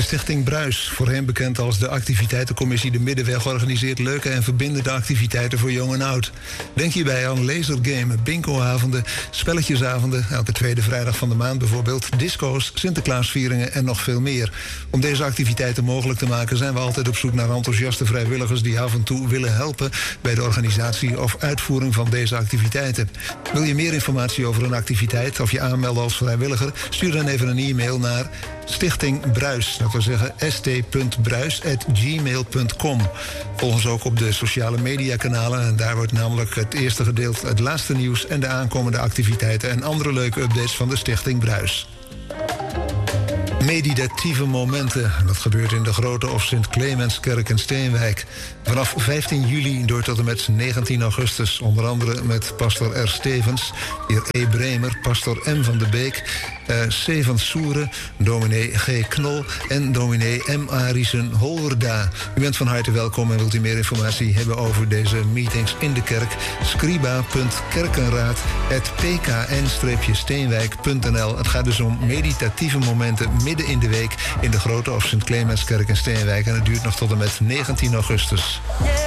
Stichting Bruis, voorheen bekend als de activiteitencommissie De Middenweg, organiseert leuke en verbindende activiteiten voor jong en oud. Denk hierbij aan lasergamen, bingoavonden, spelletjesavonden, elke tweede vrijdag van de maand bijvoorbeeld, disco's, Sinterklaasvieringen en nog veel meer. Om deze activiteiten mogelijk te maken zijn we altijd op zoek naar enthousiaste vrijwilligers die af en toe willen helpen bij de organisatie of uitvoering van deze activiteiten. Wil je meer informatie over een activiteit of je aanmelden als vrijwilliger? Stuur dan even een e-mail naar Stichting Bruis, dat wil zeggen st.bruis@gmail.com. Volg ons ook op de sociale mediakanalen en daar wordt namelijk het eerste gedeelte, het laatste nieuws en de aankomende activiteiten en andere leuke updates van de Stichting Bruis. Meditatieve momenten. Dat gebeurt in de Grote of Sint-Clemenskerk in Steenwijk. Vanaf 15 juli door tot en met 19 augustus. Onder andere met pastor R. Stevens, heer E. Bremer, pastor M. van de Beek, C. van Soeren, dominee G. Knol en dominee M. Arissen Holwerda. U bent van harte welkom en wilt u meer informatie hebben over deze meetings in de kerk? scriba.kerkenraad@pkn-steenwijk.nl. Het gaat dus om meditatieve momenten midden in de week in de Grote of Sint-Clemenskerk in Steenwijk. En het duurt nog tot en met 19 augustus.